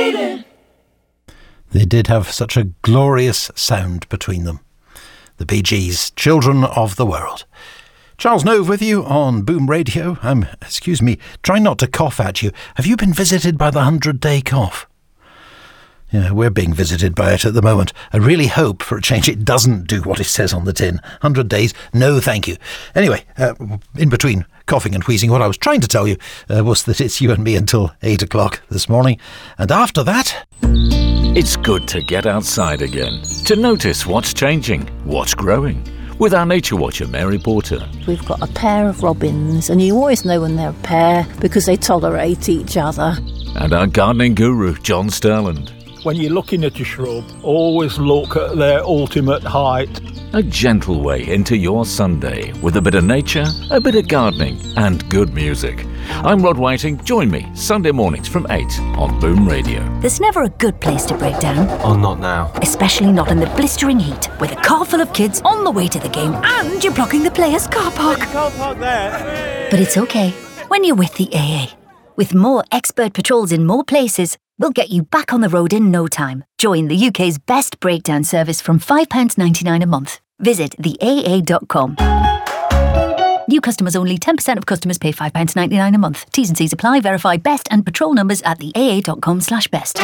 Maiden. They did have such a glorious sound between them. The Bee Gees, Children of the World. Charles Nove with you on Boom Radio. I'm, trying not to cough at you. Have you been visited by the 100-day cough? Yeah, we're being visited by it at the moment. I really hope, for a change, it doesn't do what it says on the tin. 100 days, no thank you. Anyway, in between coughing and wheezing, what I was trying to tell you was that it's you and me until 8 o'clock this morning. And after that... It's good to get outside again, to notice what's changing, what's growing. With our Nature Watcher, Mary Porter. We've got a pair of robins, and you always know when they're a pair because they tolerate each other. And our gardening guru, John Sterland. When you're looking at a shrub, always look at their ultimate height. A gentle way into your Sunday with a bit of nature, a bit of gardening and good music. I'm Rod Whiting. Join me Sunday mornings from 8 on Boom Radio. There's never a good place to break down. Oh, not now. Especially not in the blistering heat with a car full of kids on the way to the game and you're blocking the players' car park. You can't park there. But it's okay when you're with the AA. With more expert patrols in more places, we'll get you back on the road in no time. Join the UK's best breakdown service from £5.99 a month. Visit theaa.com. New customers only. 10% of customers pay £5.99 a month. T's and C's apply. Verify best and patrol numbers at theaa.com/best.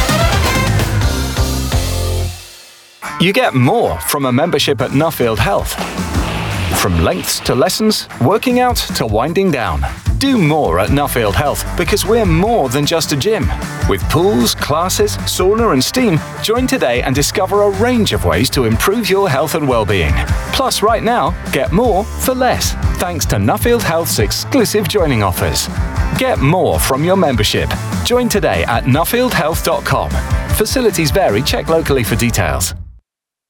You get more from a membership at Nuffield Health. From lengths to lessons, working out to winding down. Do more at Nuffield Health because we're more than just a gym. With pools, classes, sauna and steam, join today and discover a range of ways to improve your health and well-being. Plus, right now, get more for less, thanks to Nuffield Health's exclusive joining offers. Get more from your membership. Join today at nuffieldhealth.com. Facilities vary. Check locally for details.